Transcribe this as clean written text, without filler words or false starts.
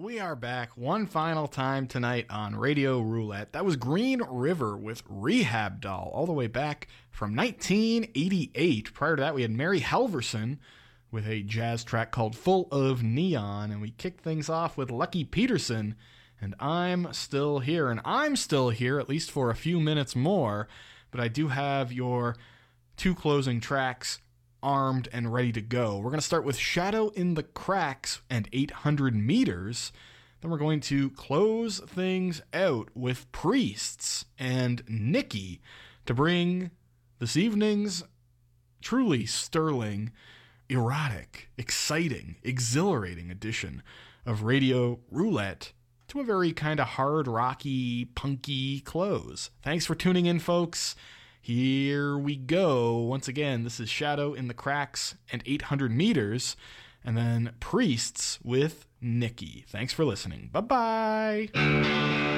We are back one final time tonight on Radio Roulette. That was Green River with Rehab Doll, all the way back from 1988. Prior to that, we had Mary Halverson with a jazz track called Full of Neon, and we kicked things off with Lucky Peterson and I'm Still Here. And I'm still here, at least for a few minutes more, but I do have your two closing tracks armed and ready to go. We're going to start with Shadow in the Cracks and 800 Meters. Then we're going to close things out with Priests and Nikki to bring this evening's truly sterling, erotic, exciting, exhilarating edition of Radio Roulette to a very kind of hard, rocky, punky close. Thanks for tuning in, folks. Here we go. Once again, this is Shadow in the Cracks and 800 Meters, and then Priests with Nikki. Thanks for listening. Bye-bye.